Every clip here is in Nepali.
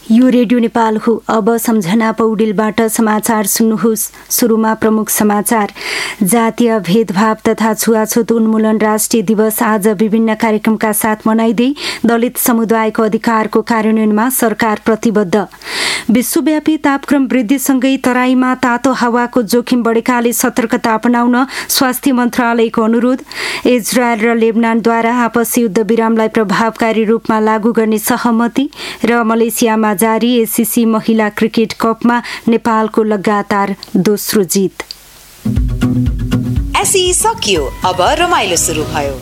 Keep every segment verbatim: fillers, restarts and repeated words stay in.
यो रेडियो नेपाल हो। अब सम्झना पौडेलबाट समाचार सुन्नुहोस्। सुरुमा प्रमुख समाचार। जातीय भेदभाव तथा छुवाछुत उन्मूलन राष्ट्रिय दिवस आज विभिन्न कार्यक्रमका साथ मनाइँदै दलित समुदायको अधिकारको कार्यान्वयनमा सरकार प्रतिबद्ध। विश्वव्यापी तापक्रम वृद्धिसँगै तराईमा तातो हावाको जोखिम बढेकाले सतर्कता अपनाउन स्वास्थ्य मन्त्रालयको अनुरोध। इजरायल र लेबनानद्वारा आपसी युद्ध विरामलाई प्रभावकारी रूपमा लागू गर्ने सहमति। र मलेसियामा जारी एसीसी महिला क्रिकेट कपमा नेपालको लगातार दोस्रो जित। एसी सकियो, अब रमाइलो सुरु भयो।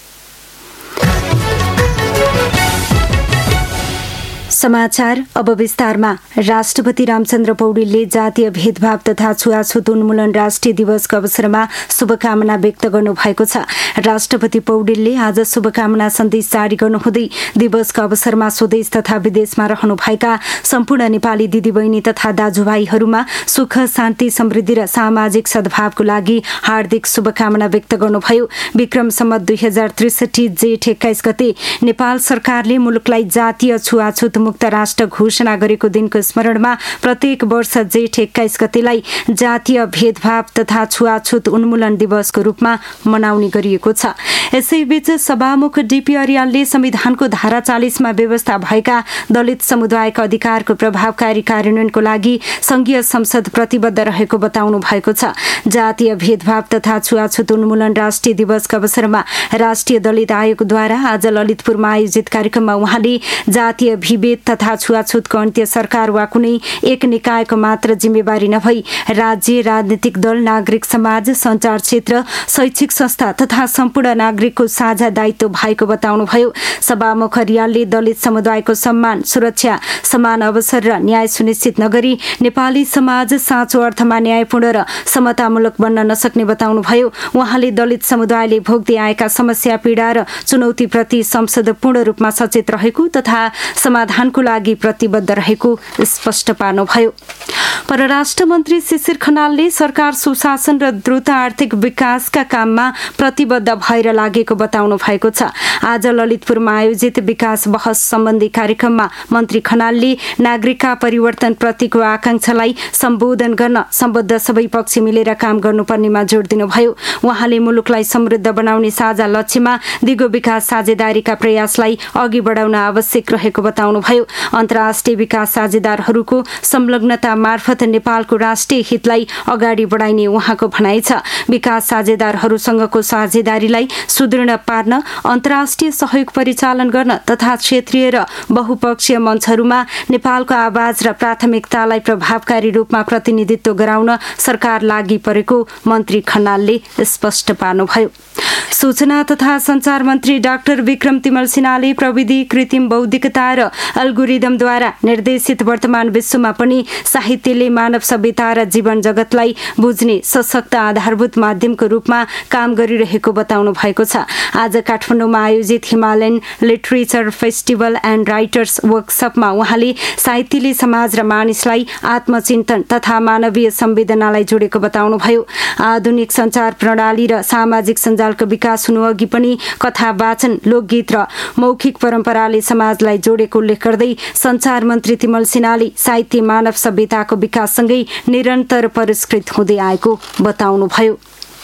समाचार अब विस्तारमा। राष्ट्रपति रामचन्द्र पौडेलले जातीय भेदभाव तथा छुवाछुत उन्मूलन राष्ट्रिय दिवसको अवसरमा शुभकामना व्यक्त गर्नुभएको छ। राष्ट्रपति पौडेलले आज शुभकामना सन्देश जारी गर्नुहुँदै दिवसको अवसरमा स्वदेश तथा विदेशमा रहनुभएका सम्पूर्ण नेपाली दिदीबहिनी तथा दाजुभाइहरूमा सुख, शान्ति, समृद्धि र सामाजिक सद्भावको लागि हार्दिक शुभकामना व्यक्त गर्नुभयो। विक्रम सम्वत दुई हजार त्रिसठी जेठ एक्काइस गते नेपाल सरकारले मुलुकलाई जातीय छुवाछुत मुक्त राष्ट्र घोषणा गरेको दिनको स्मरणमा प्रत्येक वर्ष जेठ एक्काइस गतेलाई जातीय भेदभाव तथा छुवाछुत उन्मूलन दिवसको रूपमा मनाउने गरिएको छ। यसैबीच सभामुख डीपी अर्यालले संविधानको धारा चालीसमा व्यवस्था भएका दलित समुदायका अधिकारको प्रभावकारी कार्यान्वयनको लागि संघीय संसद प्रतिबद्ध रहेको बताउनु भएको छ। जातीय भेदभाव तथा छुवाछुत उन्मूलन राष्ट्रिय दिवसको अवसरमा राष्ट्रिय दलित आयोगद्वारा आज ललितपुरमा आयोजित कार्यक्रममा उहाँले जातीय विभेद तथा छुवाछुतको अन्त्य सरकार वा कुनै एक निकायको मात्र जिम्मेवारी नभई राज्य, राजनीतिक दल, नागरिक समाज, सञ्चार क्षेत्र, शैक्षिक संस्था तथा सम्पूर्ण नागरिकको साझा दायित्व भएको बताउनुभयो। सभामुख अर्यालले दलित समुदायको सम्मान, सुरक्षा, समान अवसर र न्याय सुनिश्चित नगरी नेपाली समाज साँचो अर्थमा न्यायपूर्ण र समतामूलक बन्न नसक्ने बताउनुभयो। उहाँले दलित समुदायले भोग्दै आएका समस्या, पीडा र चुनौतीप्रति संसद पूर्ण रूपमा सचेत रहेको तथा समाधानको लागि प्रतिबद्ध रहेको स्पष्ट पार्नुभयो। परराष्ट्र मन्त्री शिशिर खनालले सरकार सुशासन र द्रुत आर्थिक विकासका काममा प्रतिबद्ध भएर लागेको बताउनु भएको छ। आज ललितपुरमा आयोजित विकास बहस सम्बन्धी कार्यक्रममा मन्त्री खनालले नागरिकका परिवर्तन प्रतिको आकांक्षालाई सम्बोधन गर्न सम्बद्ध सबै पक्ष मिलेर काम गर्नुपर्नेमा जोड दिनुभयो। उहाँले मुलुकलाई समृद्ध बनाउने साझा लक्ष्यमा दिगो विकास साझेदारीका प्रयासलाई अघि बढाउन आवश्यक रहेको बताउनुभयो। अन्तर्राष्ट्रिय विकास साझेदारहरूको संलग्नता मार्फत नेपालको राष्ट्रिय हितलाई अगाडि बढाइने उहाँको भनाइ छ। विकास साझेदारहरूसँगको साझेदारीलाई सुदृढ पार्न, अन्तर्राष्ट्रिय सहयोग परिचालन गर्न तथा क्षेत्रीय र बहुपक्षीय मञ्चहरूमा नेपालको आवाज र प्राथमिकतालाई प्रभावकारी रूपमा प्रतिनिधित्व गराउन सरकार लागि परेको मन्त्री खनालले स्पष्ट पार्नुभयो। सूचना तथा सञ्चार मन्त्री डाक्टर विक्रम तिमल सिन्हाले प्रविधि, कृत्रिम बौद्धिकता र एल्गोरिदमद्वारा निर्देशित वर्तमान विश्वमा पनि साहित्यले मानव सभ्यता र जीवन जगतलाई बुझ्ने सशक्त आधारभूत माध्यमको रूपमा काम गरिरहेको बताउनु भएको छ। आज काठमाडौँमा आयोजित Himalayan literature festival and writers वर्कसपमा उहाँले साहित्यले समाज र मानिसलाई आत्मचिन्तन तथा मानवीय संवेदनालाई जोडेको बताउनुभयो। आधुनिक सञ्चार प्रणाली र सामाजिक सञ्जालको विकास हुनुअघि पनि कथा वाचन, लोकगीत र मौखिक परम्पराले समाजलाई जोडेको उल्लेख गर्दै सञ्चार मन्त्री तिमल सिन्हाले साहित्य मानव सभ्यताको विकाससँगै निरन्तर परिष्कृत हुँदै आएको बताउनुभयो।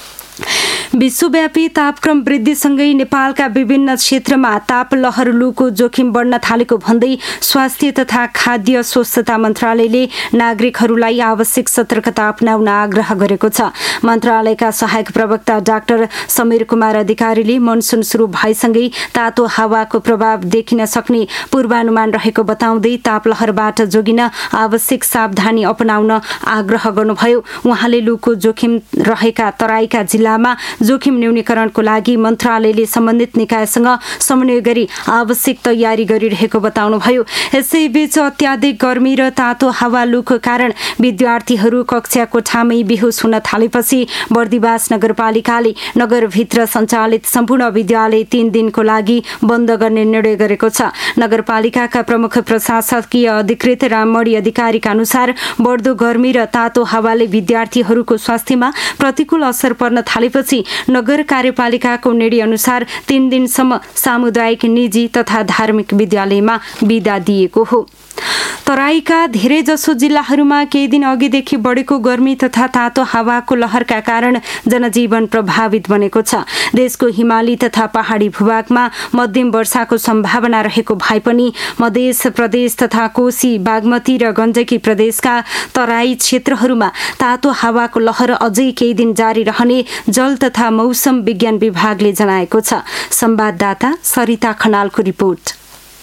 विश्वव्यापी तापक्रम वृद्धिसँगै नेपालका विभिन्न क्षेत्रमा तापलहर लूको जोखिम बढ्न थालेको भन्दै स्वास्थ्य तथा खाद्य स्वच्छता मन्त्रालयले नागरिकहरूलाई आवश्यक सतर्कता अपनाउन आग्रह गरेको छ। मन्त्रालयका सहायक प्रवक्ता डाक्टर समीर कुमार अधिकारीले मनसुन सुरु भएसँगै तातो हावाको प्रभाव देखिन सक्ने पूर्वानुमान रहेको बताउँदै तापलहरबाट जोगिन आवश्यक सावधानी अपनाउन आग्रह गर्नुभयो। उहाँले लूको जोखिम रहेका तराईका जिल्लामा जोखिम न्यूनीकरणको लागि मन्त्रालयले सम्बन्धित निकायसँग समन्वय गरी आवश्यक तयारी गरिरहेको बताउनुभयो। यसैबीच अत्याधिक गर्मी र तातो हावा लूको कारण विद्यार्थीहरू कक्षा कोठामै बेहोस हुन थालेपछि बर्दिवास नगरपालिकाले नगरभित्र सञ्चालित सम्पूर्ण विद्यालय तीन दिनको लागि बन्द गर्ने निर्णय गरेको छ। नगरपालिकाका प्रमुख प्रशासकीय अधिकृत राममणी अधिकारीका अनुसार बढ्दो गर्मी र तातो हावाले विद्यार्थीहरूको स्वास्थ्यमा प्रतिकूल असर पर्न थालेपछि नगर कार्यपालिकाको निर्णय अनुसार तीन दिनसम्म सामुदायिक, निजी तथा धार्मिक विद्यालयमा बिदा दिएको हो। तराईका धेरैजसो जिल्लाहरूमा केही दिन अघिदेखि बढेको गर्मी तथा तातो हावाको लहरका कारण जनजीवन प्रभावित बनेको छ। देशको हिमाली तथा पहाडी भूभागमा मध्यम वर्षाको सम्भावना रहेको भए पनि मध्य प्रदेश तथा कोशी, बागमती र गण्डकी प्रदेशका तराई क्षेत्रहरूमा तातो हावाको लहर अझै केही दिन जारी रहने जल तथा मौसम विज्ञान विभागले जनाएको छ। संवाददाता सरिता खनालको रिपोर्ट।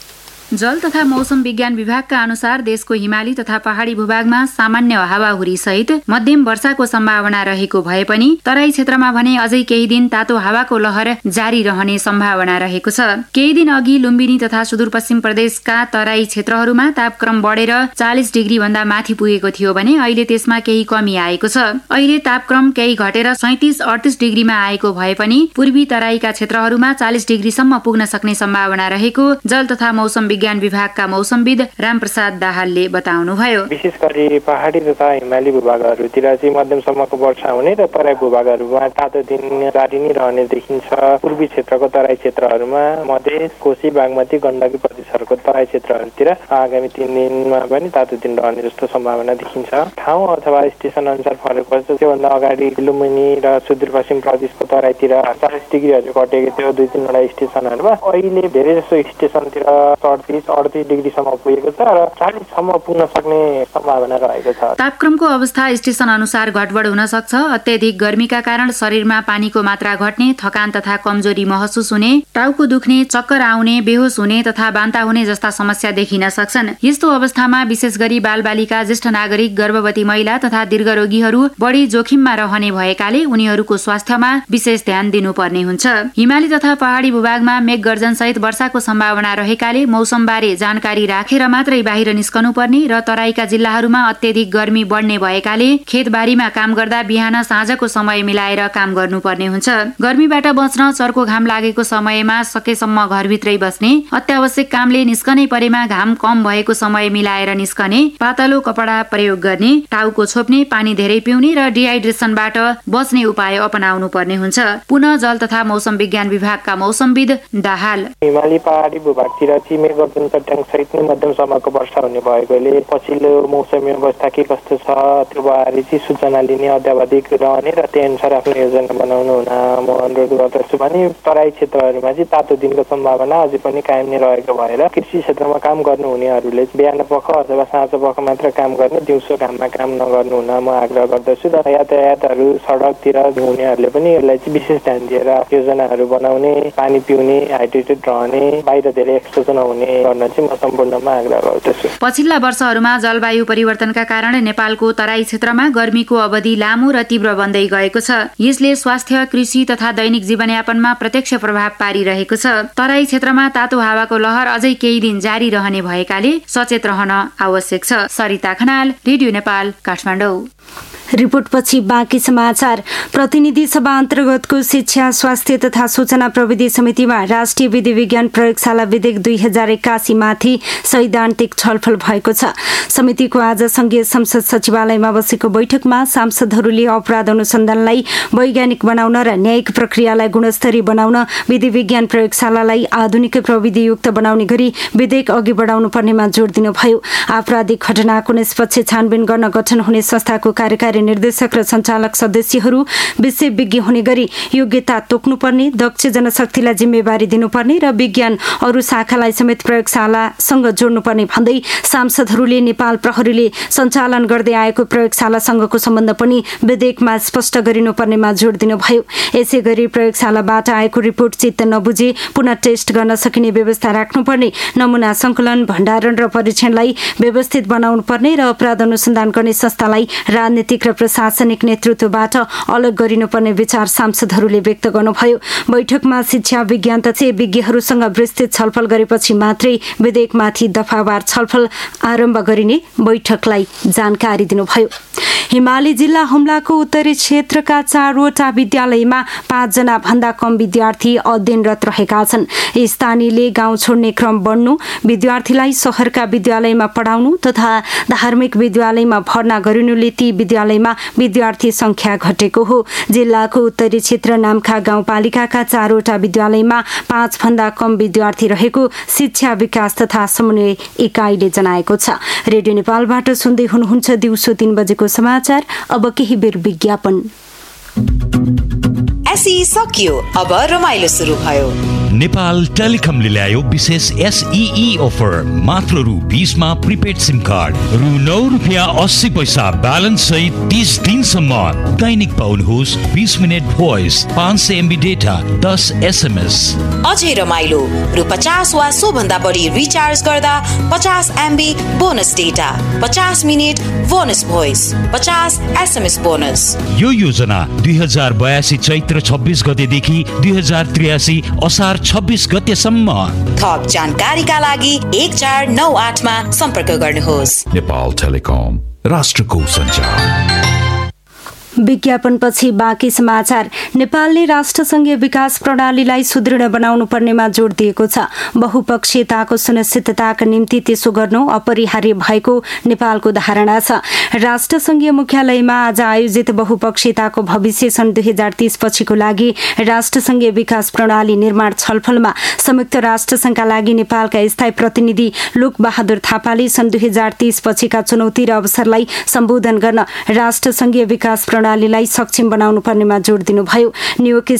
जल तथा मौसम विज्ञान विभागका अनुसार देशको हिमाली तथा पहाडी भूभागमा सामान्य हावाहुरी सहित मध्यम वर्षाको सम्भावना रहेको भए पनि तराई क्षेत्रमा भने अझै केही दिन तातो हावाको लहर जारी रहने सम्भावना रहेको छ। केही दिन अघि लुम्बिनी तथा सुदूरपश्चिम प्रदेशका तराई क्षेत्रहरूमा तापक्रम बढेर चालिस डिग्री भन्दा माथि पुगेको थियो भने अहिले त्यसमा केही कमी आएको छ। अहिले तापक्रम केही घटेर सैतिस अडतिस डिग्रीमा आएको भए पनि पूर्वी तराईका क्षेत्रहरूमा चालिस डिग्रीसम्म पुग्न सक्ने सम्भावना रहेको जल तथा मौसम विज्ञान विभागका मौसमविद रामप्रसाद दाहालले बताउनुभयो। विशेष गरी पहाडी तथा हिमाली भूभागहरूतिर चाहिँ मध्यमसम्मको वर्षा हुने र तराई भूभागहरूमा तातो दिन जारी नै रहने देखिन्छ। पूर्वी क्षेत्रको तराई क्षेत्रहरूमा मध्य, कोशी, बागमती, गण्डकी प्रदेशहरूको तराई क्षेत्रहरूतिर आगामी तीन दिनमा पनि तातो दिन रहने जस्तो सम्भावना देखिन्छ। ठाउँ अथवा स्टेसन अनुसार फरक पर्छ। त्योभन्दा अगाडि लुम्बिनी र सुदूरपश्चिम प्रदेशको तराईतिर चालिस डिग्रीहरू घटेको थियो दुई तिनवटा स्टेसनहरूमा। अहिले धेरै जसो स्टेसनतिर तीस अडतीस डिग्रीसम्म पुगेको छ र चालिससम्म पुग्न सक्ने सम्भावना रहेको छ। तापक्रमको अवस्था स्टेसन अनुसार घटबढ हुन सक्छ। अत्यधिक गर्मीका कारण शरीरमा पानीको मात्रा घट्ने, थकान तथा कमजोरी महसुस हुने, टाउको दुख्ने, चक्कर आउने, बेहोस हुने तथा बान्ता हुने जस्ता समस्या देखिन सक्छन्। यस्तो अवस्थामा विशेष गरी बालबालिका, ज्येष्ठ नागरिक, गर्भवती महिला तथा दीर्घरोगीहरू बढी जोखिममा रहने भएकाले उनीहरूको स्वास्थ्यमा विशेष ध्यान दिनुपर्ने हुन्छ। हिमाली तथा पहाडी भूभागमा मेघगर्जन सहित वर्षाको सम्भावना रहेकाले मौसम बारे जानकारी राखेर मात्रै बाहिर निस्कनु पर्ने र तराईका जिल्लाहरूमा अत्यधिक गर्मी बढ्ने भएकाले खेतबारीमा काम गर्दा बिहान साँझको समय मिलाएर काम गर्नुपर्ने हुन्छ। गर्मीबाट बच्न चर्को घाम लागेको समयमा सकेसम्म घरभित्रै बस्ने, अत्यावश्यक कामले निस्कनै परेमा घाम कम भएको समय मिलाएर निस्कने, पातलो कपडा प्रयोग गर्ने, टाउको छोप्ने, पानी धेरै पिउने र डिहाइड्रेसनबाट बच्ने उपाय अपनाउनु पर्ने हुन्छ। पुनः जल तथा मौसम विज्ञान विभागका मौसमविद दाहाल। हिमाली पहाडी भूभागतिर मेघगर्जन चट्याङ सहित नै मध्यमसम्मको वर्षा हुने भएकोले पछिल्लो मौसमी अवस्था के कस्तो छ त्यो बारे चाहिँ सूचना लिने, अध्यावधिक रहने र त्यही अनुसार आफ्नो योजना बनाउनु हुन म अनुरोध गर्दछु भने तराई क्षेत्रहरूमा चाहिँ तातो दिनको सम्भावना अझै पनि कायम नै रहेको भएर कृषि क्षेत्रमा काम गर्नुहुनेहरूले बिहान पख अथवा साँझ पख मात्र काम गर्ने, दिउँसो घाममा काम नगर्नु हुन म आग्रह गर्दछु। र यातायातहरू सडकतिर हुनेहरूले पनि यसलाई चाहिँ विशेष ध्यान दिएर योजनाहरू बनाउने, पानी पिउने, हाइड्रेटेड रहने, बाहिर धेरै एक्सपोजर नहुने गर्न चाहिँ म सम्पूर्णमा आग्रह गर्दछु। पछिल्ला वर्षहरूमा जलवायु परिवर्तनका कारण नेपालको तराई क्षेत्रमा गर्मीको अवधि लामो र तीव्र बन्दै गएको छ। यसले स्वास्थ्य, कृषि तथा दैनिक जीवनयापनमा प्रत्यक्ष प्रभाव पारिरहेको छ। तराई क्षेत्रमा तातो हावाको लहर अझै केही दिन जारी रहने भएकाले सचेत रहन आवश्यक छ। सरिता खनाल, रेडियो नेपाल, काठमाडौँ। रिपोर्टपछि बाँकी समाचार। प्रतिनिधि सभा अन्तर्गतको शिक्षा, स्वास्थ्य तथा सूचना प्रविधि समितिमा राष्ट्रिय विधि विज्ञान प्रयोगशाला विधेयक दुई हजार एक्कासी माथि सैद्धान्तिक छलफल भएको छ। समितिको आज संघीय संसद सचिवालयमा बसेको बैठकमा सांसदहरूले अपराध अनुसन्धानलाई वैज्ञानिक बनाउन र न्यायिक प्रक्रियालाई गुणस्तरीय बनाउन विधि विज्ञान प्रयोगशालालाई आधुनिक प्रविधियुक्त बनाउने गरी विधेयक अघि बढाउनु पर्नेमा जोड दिनुभयो। आपराधिक घटनाको निष्पक्ष छानबिन गर्न गठन हुने संस्थाको कार्यकारी निर्देशक र सञ्चालक सदस्यहरू विषय विज्ञ हुने गरी योग्यता तोक्नुपर्ने, दक्ष जनशक्तिलाई जिम्मेवारी दिनुपर्ने र विज्ञान अरू शाखालाई समेत प्रयोगशालासँग जोड्नुपर्ने भन्दै सांसदहरूले नेपाल प्रहरीले सञ्चालन गर्दै आएको प्रयोगशालासँगको सम्बन्ध पनि विधेयकमा स्पष्ट गरिनुपर्नेमा जोड दिनुभयो। यसै गरी प्रयोगशालाबाट आएको रिपोर्ट चित्त नबुझे पुनः टेस्ट गर्न सकिने व्यवस्था राख्नुपर्ने, नमुना सङ्कलन, भण्डारण र परीक्षणलाई व्यवस्थित बनाउनु पर्ने र अपराध अनुसन्धान गर्ने संस्थालाई राजनीतिक र प्रशासनिक नेतृत्वबाट अलग गरिनुपर्ने विचार सांसदहरूले व्यक्त गर्नुभयो। बैठकमा शिक्षा, विज्ञान तथा विज्ञहरूसँग विस्तृत छलफल गरेपछि मात्रै विधेयकमाथि दफावार छलफल आरम्भ गरिने बैठकलाई जानकारी दिनुभयो। हिमाली जिल्ला हुम्लाको उत्तरी क्षेत्रका चारवटा विद्यालयमा पाँचजना भन्दा कम विद्यार्थी अध्ययनरत रहेका छन्। स्थानीयले गाउँ छोड्ने क्रम बढ्नु, विद्यार्थीलाई शहरका विद्यालयमा पढाउनु तथा धार्मिक विद्यालयमा भर्ना गरिनुले ती विद्यालयमा विद्यार्थी संख्या घटेको हो। जिल्लाको उत्तरी क्षेत्र नामखा गाउँपालिकाका चारवटा विद्यालयमा पाँच भन्दा कम विद्यार्थी रहेको शिक्षा विकास तथा समन्वय इकाइले जनाएको छ। रेडियो नेपालबाट सुन्दै हुनुहुन्छ दिउँसो तीन बजेको समाचार। अब केही बेर विज्ञापन। एसई सकियो, अब रमाइलो सुरु भयो। नेपाल टेलिकमले ल्यायो विशेष एसईई अफर। मात्र रु बीसमा प्रिपेड सिम कार्ड, रु नौ रुपियाँ अस्सी पैसा ब्यालेन्स सहित तीस दिनसम्म दैनिक पाउनुहोस् बीस मिनट भोइस, पाँच सय एमबी डेटा, दस एसएमएस। अझै रमाइलो, रु पचास वा सो भन्दा बढी रिचार्ज गर्दा पचास एमबी बोनस डेटा, पचास मिनट बोनस भोइस, पचास एसएमएस बोनस। यो योजना दुई हजार बयासी चैत्र छब्बीस गतेदेखि दुई हजार त्रियासी असार छब्बीस गतेसम्म। थप जानकारीका लागि एक चार नौ आठमा सम्पर्क गर्नुहोस्। नेपाल टेलिकम, राष्ट्रको सञ्चार। विज्ञापनपछि बाँकी समाचार। नेपालले राष्ट्रसङ्घीय विकास प्रणालीलाई सुदृढ बनाउनु पर्नेमा जोड दिएको छ। बहुपक्षीयताको सुनिश्चितताका निम्ति त्यसो गर्नु अपरिहार्य भएको नेपालको धारणा छ। राष्ट्रसङ्घीय मुख्यालयमा आज आयोजित बहुपक्षीयताको भविष्य सन् दुई हजार तीस पछिको लागि राष्ट्रसङ्घीय विकास प्रणाली निर्माण छलफलमा संयुक्त राष्ट्रसङ्घका लागि नेपालका स्थायी प्रतिनिधि लोकबहादुर थापाले सन् दुई हजार तीस पछिका चुनौती र अवसरलाई सम्बोधन गर्न राष्ट्रसङ्घीय विकास प्रणालीलाई सक्षम बनाउनु पर्नेमा जोड दिनुभयो। न्युयोर्क